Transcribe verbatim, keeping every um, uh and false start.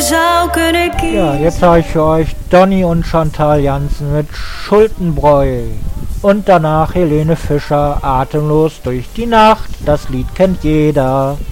zou kunnen kiezen. Ja, jetzt habe ich für euch Donny und Chantal Jansen mit Schuldenbräu. Und danach Helene Fischer, Atemlos durch die Nacht. Das Lied kennt jeder.